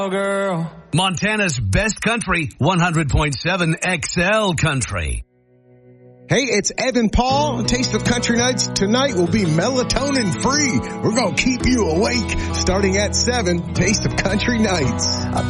Girl. Montana's best country, 100.7 XL Country. Hey, it's Evan Paul. Taste of Country Nights tonight will be melatonin free. We're going to keep you awake starting at 7. Taste of Country Nights.